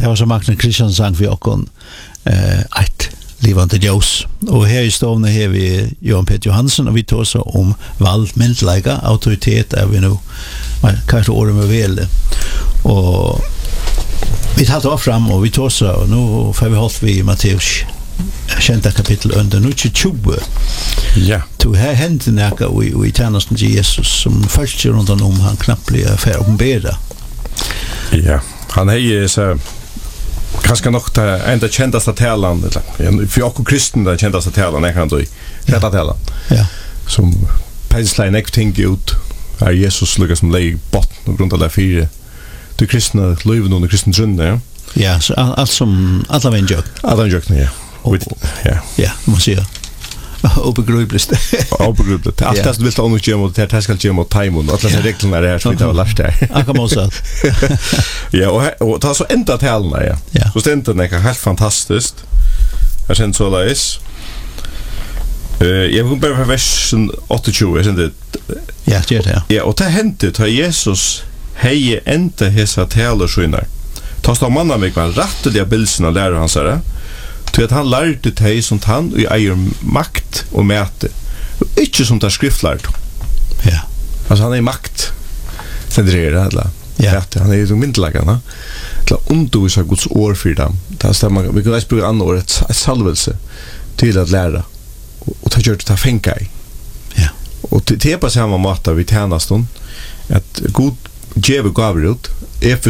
Det var så Magne Kristian sang vi okon ett livande ljus. Och här i stående har vi Johan Peter Johansen och vi tar så om vald, myndlägga, auktoritet är vi nu kanske året med väl. Och vi tar det fram och vi tar så och nu får vi hållt vid Matteus kända kapitel under nu 20. Ja. Så här händer näka och i tjänsten till Jesus som först runt om han knappt blir för uppenbara. Ja. Han är ju så kanske nog det enda kändaste talan för och kristen det kändaste talan jag kan då detta talan. Ja. Som penslar everything ut är Jesus lukas som lägg botten och grund av det fyra. Du kristna lever under kristen trunde, ja. Ja, så allt som alla vänjer. Alla jök ja. Ja. Ja, man ser. Obegripligt. Obegripligt. Allt det vill ta nog ge mot det ska ge mot time och alla reglerna där som vi har lärt där. Jag kan också. Ja, och ta så ända talen ja. Så ständer det helt fantastiskt. Jag känner så läs. Jag vill bara versen 28, är det? Ja, det är det. Ja, och det hände ta Jesus hej ända hesa talar skynar. Ta stå manna mig kvar rättliga bilsen och lära han så till att han lärde dig som han och äger makt och mäte. Och inte som tar skriftlärd. Ja. Alltså han är makt. Sen det eller. Ja. Han är ju myndlagarna. Till att undervisa Guds ord för dem. Det stämmer. Vi kan läsa på andra året ett salvelse till att lära. Och ta gjort ta fänka i. Ja. Och det är på samma måte vi tjänaston att Gud ger gaver ut.